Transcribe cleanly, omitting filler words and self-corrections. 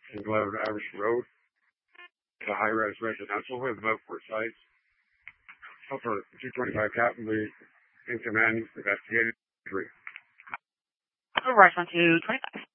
in Glen Irish Road. It's a high-rise residential with about 4 sites. Upper 225 Captain Lee in command investigating 3. Overwatch 1225.